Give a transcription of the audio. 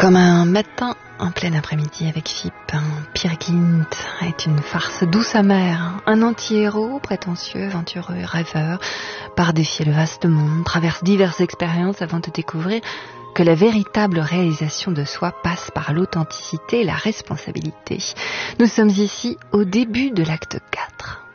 Comme un matin en plein après-midi avec Phippe, Peer Gynt est une farce douce amère, un anti-héros prétentieux, aventureux, rêveur, part défier le vaste monde, traverse diverses expériences avant de découvrir que la véritable réalisation de soi passe par l'authenticité et la responsabilité. Nous sommes ici au début de l'acte 4.